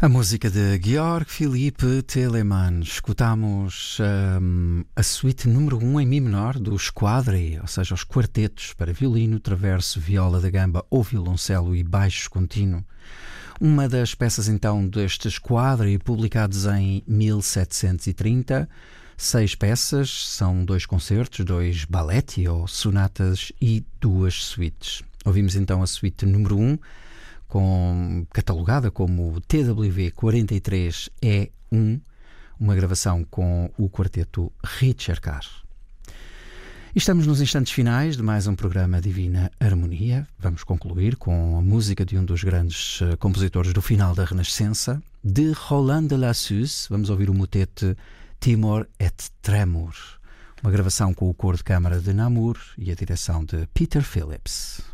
A música de Georg Philipp Telemann. Escutamos a suíte número 1 em Mi menor do Squadri, ou seja, os quartetos para violino, traverso, viola da gamba ou violoncelo e baixo contínuo. Uma das peças então deste Squadri, publicados em 1730. 6 peças, são 2 concertos, 2 balletti ou sonatas e 2 suítes. Ouvimos então a suíte número 1, catalogada como TWV 43E1, uma gravação com o quarteto Ricercar. E estamos nos instantes finais de mais um programa Divina Harmonia. Vamos concluir com a música de um dos grandes compositores do final da Renascença, de Roland de Lassus. Vamos ouvir o motete Timor et Tremor, uma gravação com o coro de câmara de Namur e a direção de Peter Phillips.